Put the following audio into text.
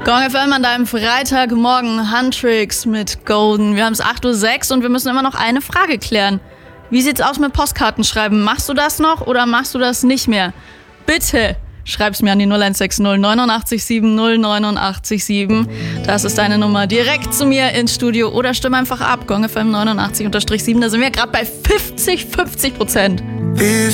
Gong FM an deinem Freitagmorgen, Handtricks mit Golden. Wir haben es 8:06 Uhr und wir müssen immer noch eine Frage klären. Wie sieht's aus mit Postkartenschreiben? Machst du das noch oder machst du das nicht mehr? Bitte schreib's mir an die 0160 89 7 089 7. Das ist deine Nummer direkt zu mir ins Studio oder stimm einfach ab. Gong FM 89-7, da sind wir gerade bei 50%.